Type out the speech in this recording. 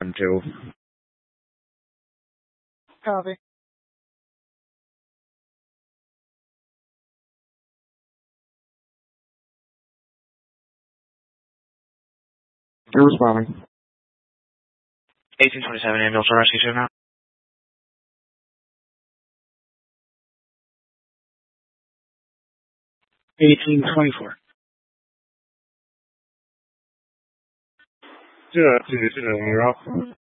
2. Copy. You're responding. 1827 ambulance or rescue soon now. 1824. Yeah, you're off.